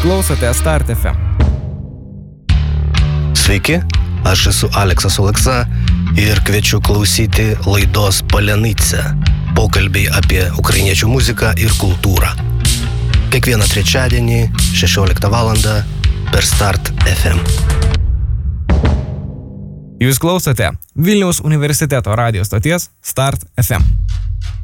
klausote Start FM. Sveiki, aš esu Aleksas Oleksa ir kviečiu klausyti laidos Palenice. Pokalbiai apie ukrainiečių muziką ir kultūrą. Kiekvieną trečiadienį 16 val. Per Start FM. Jūs klausote Vilniaus universiteto radijo stoties Start FM.